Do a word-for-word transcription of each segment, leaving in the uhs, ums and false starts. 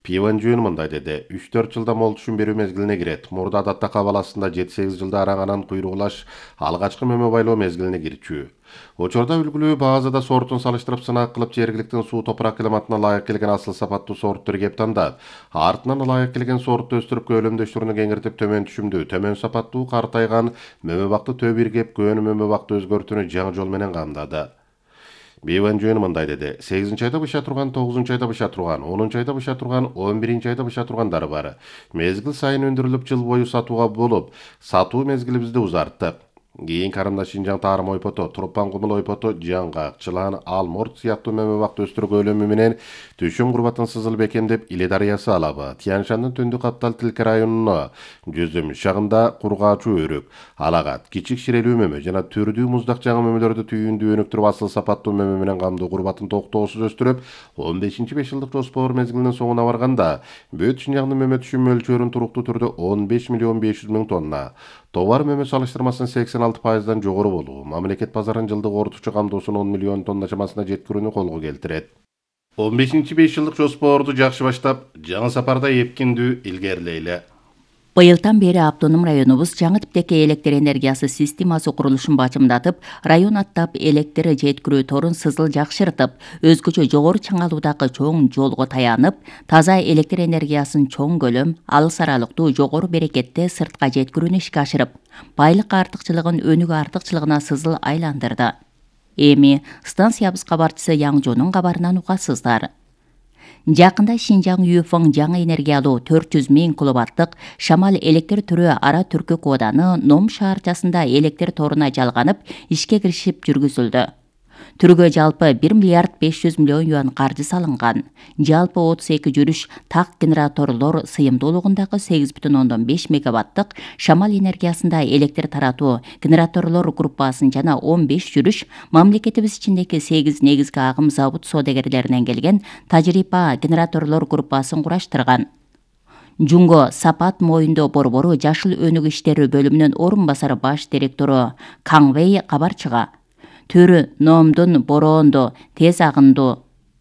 Пиван жөнү мындай деди. үч төрт жылда мол түшүм берүү мезгилине кирет. Мурда адатта кабаласында жети сегиз жылда араңанан куйругулаш алгачкы мөмө байлоо мезгилине кирчү. Учурда үлгүлүү баазада сортун салыштырып сынак кылып жергиликтин суу топурак климатына ылайык келген асыл сапаттуу сорттор кеп тандап, артынан ылайык келген сорту өстүрүп көлөмдөштүрүүнү кеңиртип төмөн түшүмдүү, төмөн сапаттуу картайган мөмө бакты төбү иргеп көөнү мөмө бакты өзгөртүүнү жаңы жол менен камдады. Бейван жөнү мындай деди. сегизинчи айда быша турган, тогузунчу айда быша турган, онунчу айда быша турган, он биринчи айда быша тургандары бар. Мезгил сайын өндүрүлүп жыл бою сатууга болуп, сатуу мезгилибизди узарттык. Кийин карымда Шинжаң Тарым ойпото, Турпан Кумул ойпото, Жаңгак, Чылан, Алморт сыяктуу мөмө бакты өстүрүү көлөмү менен түшүм курбатын сызыл бекемдеп Иле дарыясы алабы, Тянь-Шандын түндүк каптал Тилке районуна жүзүм шагында кургаачу өрүк, алагат, кичик ширелүү мөмө жана түрдүү муздак жаңы мөмөлөрдү түйүндү өнүктүрүп асыл сапаттуу мөмө менен камдоо курбатын токтоосуз өстүрүп, он бешинчи беш жылдык жоспор мезгилинин соңуна барганда бүт Шинжаңдын мөмө түшүм мөлчөрүн туруктуу түрдө он беш миллион беш жүз миң тонна, товар мөмө салыштырмасын сексен алты пайыздан жогору болуу, мамлекет базарын жылдык орточо камдоосун он миллион тонна чамасына жеткирүүнү колго келтирет. он бешинчи беш жылдык жоспорду жакшы баштап, жаңы сапарда эпкиндүү илгерилейле. Быйылдан бери автоном районубуз жаңы типтеги электр энергиясы системасы курулушун бачымдатып, район аттап электр жеткирүү торун сызыл жакшыртып, өзгөчө жогору чыңалуудагы чоң жолго таянып, таза электр энергиясын чоң көлөм, алыс аралыктуу жогору берекетте сыртка жеткирүүнү ишке ашырып, байлык артыкчылыгын өнүк артыкчылыгына сызыл айландырды. Эми станциябыз кабарчысы Яңжонун кабарынан угасыздар. Жакында Шинжаң Юфоң жаңы энергиялуу төрт жүз миң киловаттык шамал электр түрү Ара Түркүк ооданы Ном шаарчасында электр торуна жалганып, ишке киришип жүргүзүлдү. Түргө жалпы бир миллиард беш жүз миллион юан каржы салынган. Жалпы отуз эки жүрүш так генераторлор сыйымдуулугундагы сегиз бүтүн ондон беш мегаваттык шамал энергиясында электр таратуу генераторлор группасын жана он беш жүрүш мамлекетибиз ичиндеги сегиз негизги агым завод соодагерлеринен келген тажрыйба генераторлор группасын кураштырган. Жунго Сапат моюндо борбору жашыл өнүк иштери бөлүмүнүн орун басары баш директору Каңвей кабарчыга түрү Номдун бороондо тез агындуу,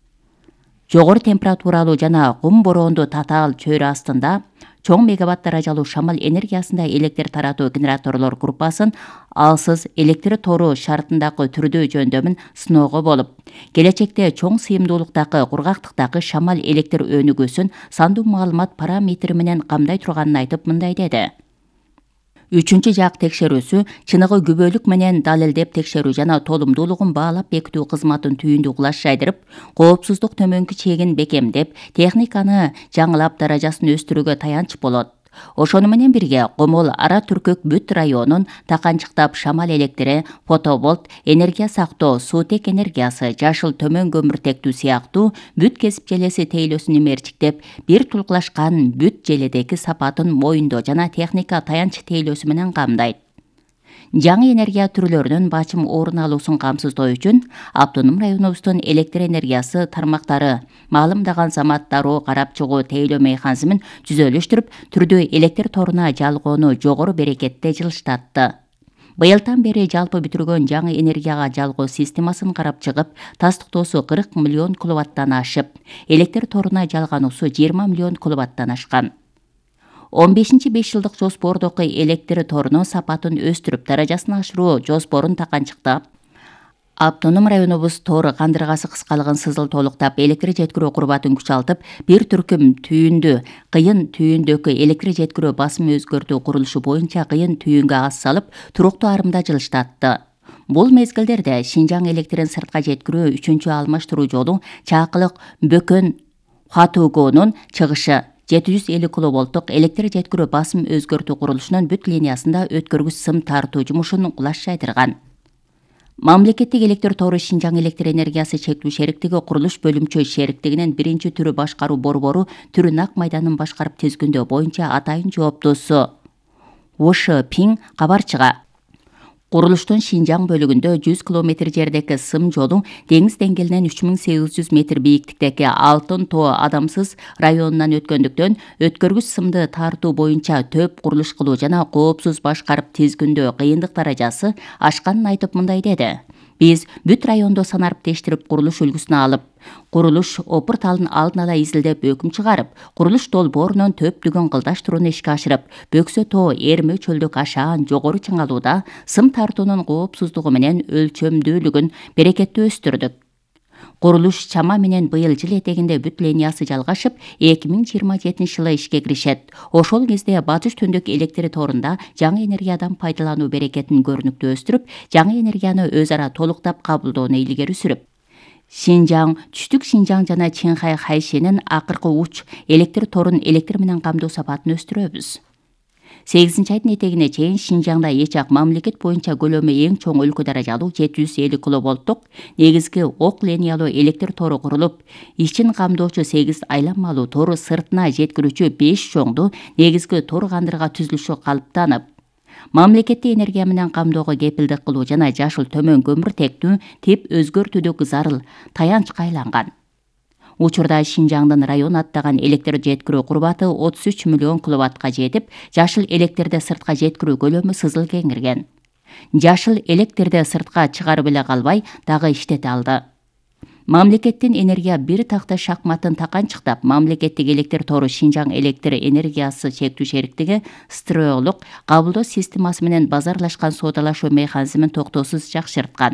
жогору температуралуу жана кум бороондуу татаал чөйрө астында чоң мегаватт даражалуу шамал энергиясында электр таратуу генераторлор группасын алсыз электр тору шартындагы түрдүү жөндөмүн сыноого болуп, келечекте чоң сыйымдуулуктагы кургактыктагы шамал электр өнүгүүсүн сандуу маалымат параметри менен камдай турганын айтып мындай деди. Үчүнчү жак текшерүүсү чыныгы күбөлүк менен далилдеп текшерүү жана толумдуулугун баалап бекитүү кызматын түйүндүү кулаш жайдырып, коопсуздук төмөнкү чегин бекемдеп, техниканы жаңылап даражасын өстүрүүгө таянч болот. Ошону менен бирге Комол Ара Түркүк бүт районун таканчыктап шамал электри, фотоболт, энергия сактоо, суутек энергиясы, жашыл төмөн көмүртектүү сыяктуу бүт кесип желеси тейлөөсүн мерчиктеп, бир тулкулашкан бүт желедеги сапатын моюндоо жана техника таянч тейлөөсү менен камдайт. Жаңы энергия түрлөрүнүн бачым орун алуусун камсыздоо үчүн автоном районубуздун электр энергиясы тармактары маалымдаган замат дароо карап чыгуу тейлөө механизмин түзөлүштүрүп, түрдүү электр торуна жалгоону жогору берекетте жылыштатты. Быйылдан бери жалпы бүтүргөн жаңы энергияга жалгоо системасын карап чыгып, тастыктоосу кырк миллион киловаттан ашып, электр торуна жалгануусу жыйырма миллион киловаттан ашкан. он бешинчи беш жылдык жоспордогу электр торунун сапатын өстүрүп, даражасын ашыруу жоспорун таканчыктап, автоном районубуз тор кандыргасы кыскалыгын сызыл толуктап, электр жеткирүү курбатын күчалтып, бир түркүм түйүндү кыйын түйүндөгү электр жеткирүү басым өзгөртүү курулушу боюнча кыйын түйүнгө ас салып, туруктуу арымда жылыштатты. Бул мезгилдерде Шинжаң электрин сыртка жеткирүү үчүнчү алмаштыруу жолу Чакылык Бөкөн Хатуугонун чыгышы жети жүз элүү киловолттук электр жеткирүү басым өзгөртүү курулушунун бүт линиясында өткөргүч сым тартуу жумушун кулаш жайдырган. Мамлекеттик электр тору Шинжаң электр энергиясы чектүү шериктиги курулуш бөлүмчө шериктигинин биринчи түрү башкаруу борбору түрү нак майданын башкарып тизгиндөө боюнча атайын жооптуусу Ош Пиң кабарчыга курулуштун Шинжаң бөлүгүндө жүз километр жердеги сым жолу деңиз деңгээлинен үч миң сегиз жүз метр бийиктиктеги Алтын Тоо адамсыз районунан өткөндүктөн өткөргүч сымды тартуу боюнча төп курулуш кылуу жана коопсуз башкарып тизгиндөө кыйындык даражасы ашканын айтып мындай деди. Биз бүт райондо санариптештирип курулуш үлгүсүн алып, курулуш опурталын алдын ала изилдеп өкүм чыгарып, курулуш долбоорунун төптүгүн кылдаштырууну ишке ашырып, Бөксө тоо Эрме чөлдүк ашаан жогору чыңалууда сым тартуунун коопсуздугу менен өлчөмдүүлүгүн берекеттүү өстүрдүк. Курулуш чама менен быйыл жыл этегинде бүт линиясы жалгашып, эки миң жыйырма жетинчи жылы ишке киришет. Ошол кезде батыш түндүк электр торунда жаңы энергиядан пайдалануу берекетин көрүнүктүү өстүрүп, жаңы энергияны өз ара толуктап кабылдоону илгери сүрүп, Шинжаң, Түштүк Шинжаң жана Чыңхай Хайшенин акыркы уч электр торун электр менен камдоо сапатын өстүрөбүз. сегизинчи айдын этегине чейин Шинжаңда эч ак мамлекет боюнча көлөмү эң чоң өлкө даражалуу жети жүз элүү киловольттук негизги ок линиялуу электр тору курулуп, ичин камдоочу сегиз айланмалуу тору сыртына жеткирүүчү беш чоңду негизги тор кандырга түзүлүшү калыптанып, мамлекетти энергия менен камдоого кепилдик кылуу жана жашыл төмөн көмүртектүү тип өзгөртүүдө зарыл таянчка айланган. Учурда Шинжаңдын район аттаган электр жеткирүү курбаты отуз үч миллион киловаттка жетип, жашыл электрди сыртка жеткирүү көлөмү сызыл кеңирген. Жашыл электрди сыртка чыгарып эле калбай, дагы иштете алды. Мамлекеттин энергия бир такта шахматын таканчыктап, мамлекеттик электр тору Шинжаң электр энергиясы чектүү шериктиги строолук кабылдоо системасы менен базарлашкан соодалашуу механизмин токтоосуз жакшырткан.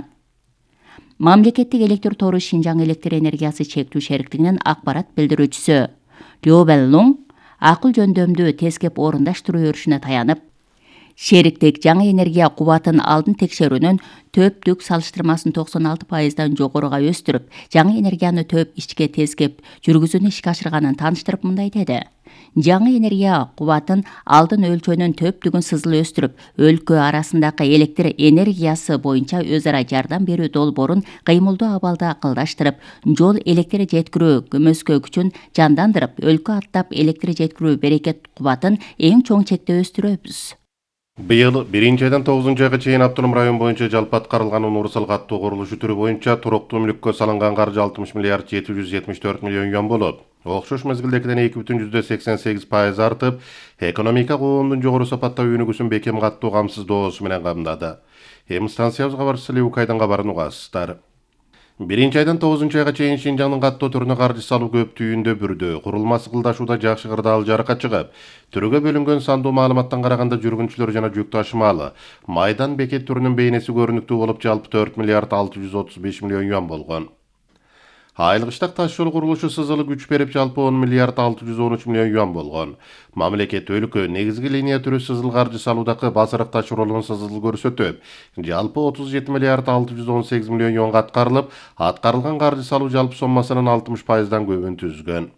Мамлекеттик электр тору Шинжаң электр энергиясы чектүү шериктигинин акпарат билдирүүчүсү Лё Бен-луң акыл жөндөмдүү тескеп орундаштыруу өрүшүнө таянып, шериктик жаңы энергия кубатын алдын текшерүүнүн төптүк салыштырмасын токсон алты пайыздан жогоруга өстүрүп, жаңы энергияны төп ичке тескеп жүргүзүүнү ишке ашырганын тааныштырып мындай деди. Жаңы энергия кубатын алдын өлчөөнүн төптүгүн сызыл өстүрүп, өлкө арасындагы электр энергиясы боюнча өз ара жардам берүү долбоорун кыймылдуу абалда кылдаштырып, жол электр жеткирүү көмөскө күчүн жандандырып, өлкө аттап электр жеткирүү берекет кубатын эң чоң чекте өстүрөбүз. Быйыл биринчи айдан тогузунчу айга чейин автоном район боюнча жалпы аткарылган универсал каттоо курулушу түрү боюнча туруктуу мүлүккө салынган каржы алтымыш миллиард жети жүз жетимиш төрт миллион юан болот. Окшош мезгилдекиден эки бүтүн жүздөн сексен сегиз пайыз артып, экономика коомдун жогору сапаттагы өнүгүүсүн бекем каттоо камсыздоосу менен камдады. Эми станциябыз кабарчысы Леукайдын кабарын угасыздар. Биринчи айдан тогузунчу айга чейин Шинжаңдын каттоо түрүнө каржы салуу көптүүндө бүрдү. Курулма сыкылдашууда жакшы кырдаал жарыкка чыгып, түрүгө бөлүнгөн сандуу маалыматтан караганда жүргүнчүлөр жана жүк ташымалы майдан бекет түрүнүн бейнеси көрүнүктүү болуп, жалпы төрт миллиард алты жүз отуз беш миллион юан болгон. Айылгыштак таш жол курулушу сызылы күч берип, жалпы он миллиард алты жүз он үч миллион юан болгон. Мамлекет өлкө негизги линия түрү сызыл каржы салуудагы базарык таш жолунун сызыл көрсөтөт. Жалпы отуз жети миллиард алты жүз он сегиз миллион юанга аткарылып, аткарылган каржы салуу жалпы соммасынын алтымыш пайыздан көбүн түзгөн.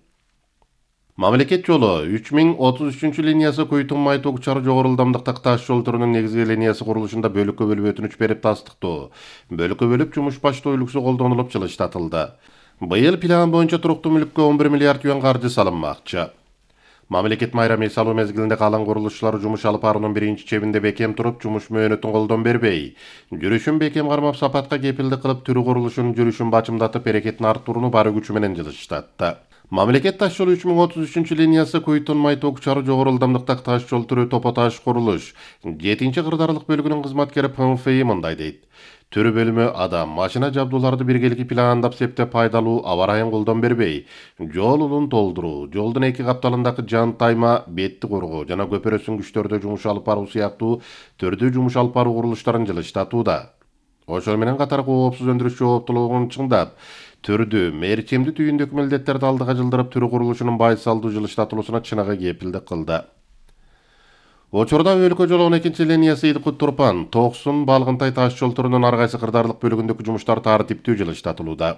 Мамлекет жолу үч миң отуз үчүнчү линиясы Көйтүн Май Ток чары жогору ылдамдыктагы таш жол түрүнүн негизги линиясы курулушунда бөлүккө бөлүп өтүнүч берип тастыктоо. Бөлүккө бөлүп жумуш баштоо үлгүсү колдонулуп жылыштатылды. Быйыл план боюнча туруктуу мүлүккө он бир миллиард юан каржы салынмакчы. Мамлекет майрам салуу мезгилинде калан курулушчулар жумуш алып баруунун биринчи чебинде бекем туруп, жумуш мөөнөтүн колдон бербей, жүрүшүн бекем кармап, сапатка кепилдик кылып, түрү курулушунун жүрүшүн бачымдатып, берекетин арттырууну бары күчү менен жылыштатты. Мамлекет таш жолу үч миң отуз үчүнчү линиясы Көйтүн Май Ток чары жогору ылдамдыктагы таш жол түрү Топо Таш курулуш жетинчи кырдаарлык бөлүгүнүн кызматкери ПМФИ мындай дейт. Түрү бөлүмү адам, машина жабдууларды биргеликти пландап септеп пайдалуу, аба ырайын колдон бербей, жол улун толтуруу, жолдун эки капталындагы жан тайма, бетти коргоо жана көпөрөсүн күчтөрдө жумуш алып баруу сыяктуу түрдүү жумуш алып баруу курулуштарын жылыштатууда. Ошол менен катар коопсуз өндүрүш жооптуулугун чыңдап, түрдүү, мерчемдүү түйүндөгү милдеттерди алдыга жылдырып, түрү курулушунун байсалдуу жылыштатылуусуна чыныгы кепилдик кылды. Учурда өлкө жолу он экинчи линиясы Идикут-Турпан, Токсун, Балгынтай таш жол түрүнүн ар кайсы кырдаарлык бөлүгүндөгү жумуштар тартиптүү жылыштатылууда.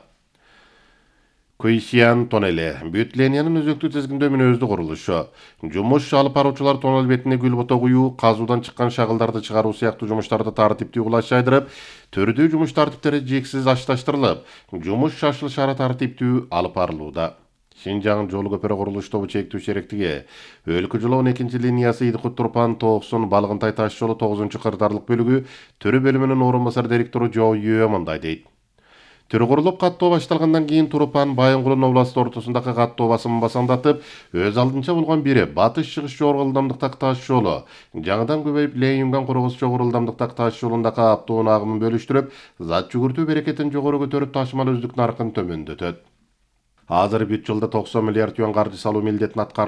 Куйсиян тоннели бүт линиянын өзөктүү тизгиндөө мүнөздүү курулушу. Жумуш алып баруучулар тоннел бетине гүл бото куюу, казуудан чыккан шагылдарды чыгаруу сыяктуу жумуштарды тартиптүү кулашайдырып, түрдүү жумуш тартиптери жексиз ашташтырылып, жумуш шашыл шара тартиптүү алып барылууда. Шинжаң жолу көпөрө курулуш тобу чектүү шериктиги өлкө жолу он экинчи линиясы Идикут-Турпан, Токсун, Балгынтай таш жолу тогузунчу кырдаарлык бөлүгү түрү бөлүмүнүн орун басар директору Жоо Юэ мындай дейт. Төр курулуп каттоо башталгандан кийин Турупан Байынгулун областы ортосундагы каттоо басымын басаңдатып, өз алдынча болгон бири батыш-чыгыш жогору ылдамдыктагы таш жолу, жаңыдан көбөйүп Ленинген кургус жогору ылдамдыктагы таш жолундагы автоунун агымын бөлүштүрүп, зат жүгүртүү берекетин жогору көтөрүп ташымал өздүк наркын төмөндөтөт. Азыр бүт жылда токсон миллиард юан каржы салуу милдетин аткарып